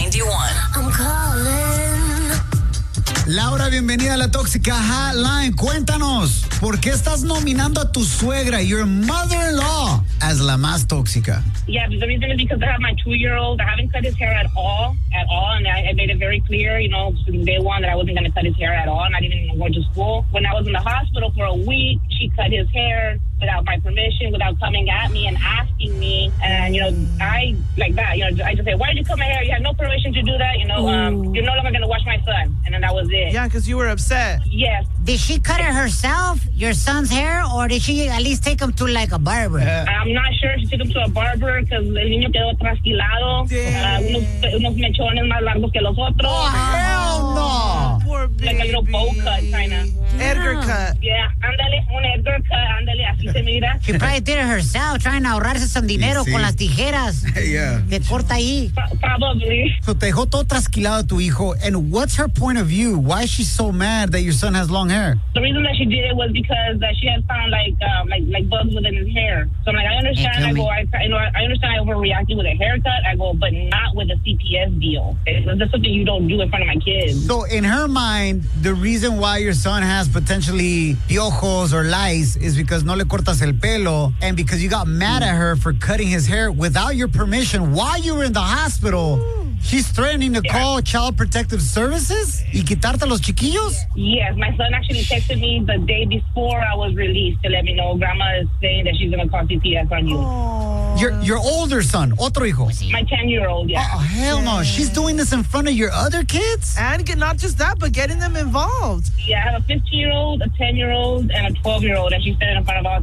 91. I'm calling. Laura, bienvenida a la Tóxica Hotline. Cuéntanos, ¿por qué estás nominando a tu suegra, your mother-in-law, as la más tóxica? Yeah, the reason is because I have my 2-year-old. I haven't cut his hair at all. And I made it very clear, from day one that I wasn't going to cut his hair at all, not even going to school. When I was in the hospital for a week, she cut his hair without my permission, without coming at me and asking me. And, I, like that, I just say, why did you cut my hair? You had no permission to do that. You're no longer going to wash my son. And then that was it. Yeah, because you were upset. Yes. Did she cut it herself, your son's hair, or did she at least take him to like a barber? I'm not sure if she took him to a barber because el niño quedó trasquilado. Unos mechones más largos que los otros. Oh, hell no. Poor baby. Like a little bowl cut, kind of. Edgar cut. Yeah, ándale, un Edgar cut, ándale, así se mira. She probably did it herself, trying to ahorrarse some dinero Sí. con las tijeras. Yeah. Que corta ahí. Probably. So te dejó todo trasquilado tu hijo. And what's her point of view? Why is she so mad that your son has long hair? The reason that she did it was because she had found like bugs within his hair. So I'm like, I understand. I understand I overreacted with a haircut. I go, but not with a CPS deal. That's something you don't do in front of my kids. So in her mind, the reason why your son has potentially piojos or lice is because no le cortas el pelo, and because you got mad at her for cutting his hair without your permission while you were in the hospital. She's threatening to call Child Protective Services y quitarte los chiquillos? Yes, my son actually texted me the day before I was released to let me know Grandma is saying that she's going to call CPS on you. Your older son, otro hijo. My 10-year-old, yeah. Oh, hell no. She's doing this in front of your other kids? And not just that, but getting them involved. Yeah, I have a 15-year-old, a 10-year-old, and a 12-year-old, and she said it in front of all